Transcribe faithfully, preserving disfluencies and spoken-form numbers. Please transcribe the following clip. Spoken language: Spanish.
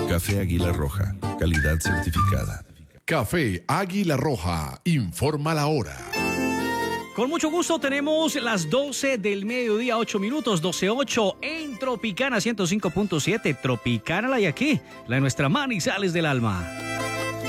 Café Águila Roja, calidad certificada. Café Águila Roja, informa la hora. Con mucho gusto tenemos las doce del mediodía, ocho minutos, doce ocho en Tropicana ciento cinco punto siete. Tropicana la y aquí, la de nuestra Manizales del alma.